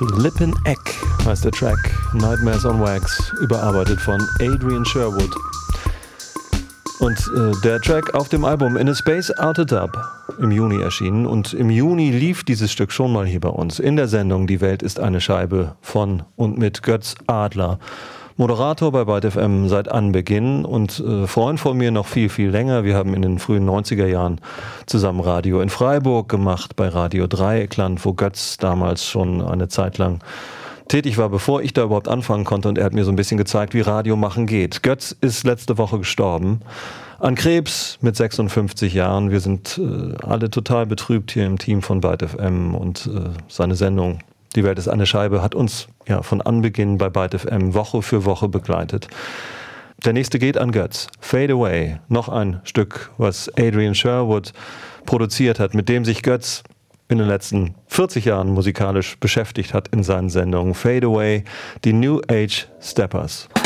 Flippin' Egg heißt der Track. Nightmares on Wax, überarbeitet von Adrian Sherwood. Und der Track auf dem Album In a Space Out a Dub im Juni erschienen. Und im Juni lief dieses Stück schon mal hier bei uns in der Sendung Die Welt ist eine Scheibe von und mit Götz Adler. Moderator bei Byte FM seit Anbeginn und Freund von mir noch viel, viel länger. Wir haben in den frühen 90er Jahren zusammen Radio in Freiburg gemacht, bei Radio Dreieckland, wo Götz damals schon eine Zeit lang tätig war, bevor ich da überhaupt anfangen konnte, und er hat mir so ein bisschen gezeigt, wie Radio machen geht. Götz ist letzte Woche gestorben an Krebs mit 56 Jahren. Wir sind alle total betrübt hier im Team von Byte FM und seine Sendung Die Welt ist eine Scheibe hat uns ja von Anbeginn bei Byte FM Woche für Woche begleitet. Der nächste geht an Götz. Fade Away, noch ein Stück, was Adrian Sherwood produziert hat, mit dem sich Götz in den letzten 40 Jahren musikalisch beschäftigt hat in seinen Sendungen. Fade Away, die New Age Steppers.